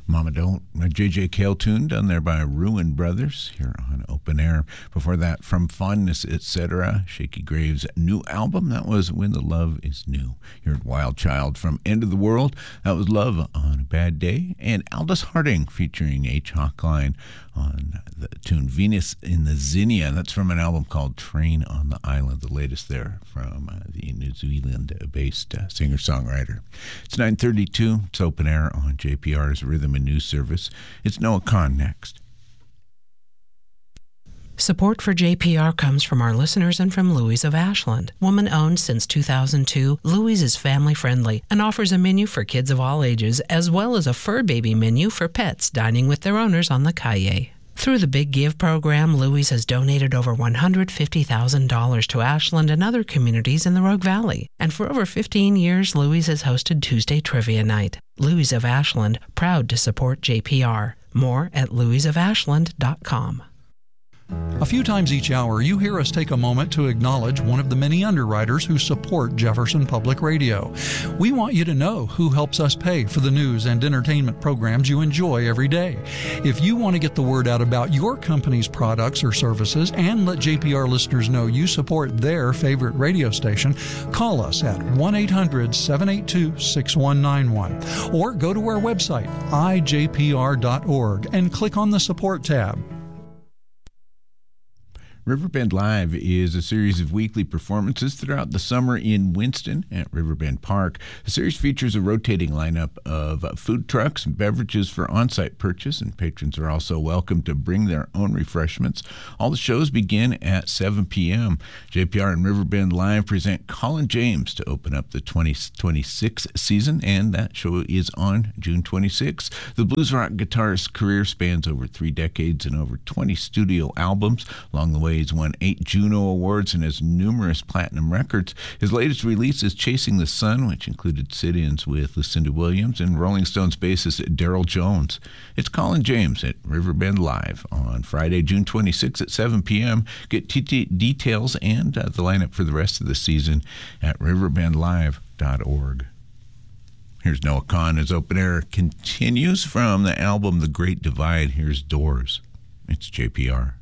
Mama Don't, a J.J. Cale tune done there by Ruin Brothers here on Open Air. Before that, From Fondness, Etc., Shaky Graves' new album, that was When the Love Is New. You heard Wild Child from End of the World, that was Love on a Bad Day. And Aldous Harding featuring H. Hawkline on the tune Venus in the Zinnia. That's from an album called Train on the Island, the latest there from the New Zealand-based singer-songwriter. It's 9:32. It's Open Air on JPR's Rhythm and News Service. It's Noah Kahn next. Support for JPR comes from our listeners and from Louise of Ashland. Woman-owned since 2002, Louise is family-friendly and offers a menu for kids of all ages, as well as a fur baby menu for pets dining with their owners on the calle. Through the Big Give program, Louise has donated over $150,000 to Ashland and other communities in the Rogue Valley. And for over 15 years, Louise has hosted Tuesday Trivia Night. Louise of Ashland, proud to support JPR. More at louiseofashland.com. A few times each hour, you hear us take a moment to acknowledge one of the many underwriters who support Jefferson Public Radio. We want you to know who helps us pay for the news and entertainment programs you enjoy every day. If you want to get the word out about your company's products or services and let JPR listeners know you support their favorite radio station, call us at 1-800-782-6191 or go to our website, ijpr.org, and click on the Support tab. Riverbend Live is a series of weekly performances throughout the summer in Winston at Riverbend Park. The series features a rotating lineup of food trucks and beverages for on-site purchase, and patrons are also welcome to bring their own refreshments. All the shows begin at 7 p.m. JPR and Riverbend Live present Colin James to open up the 2026 season, and that show is on June 26. The blues rock guitarist's career spans over 3 decades and over 20 studio albums. Along the way, he's won 8 Juno Awards and has numerous platinum records. His latest release is Chasing the Sun, which included sit-ins with Lucinda Williams and Rolling Stones bassist Daryl Jones. It's Colin James at Riverbend Live on Friday, June 26 at 7 p.m. Get details and the lineup for the rest of the season at riverbendlive.org. Here's Noah Kahn as Open Air continues from the album The Great Divide. Here's Doors. It's JPR.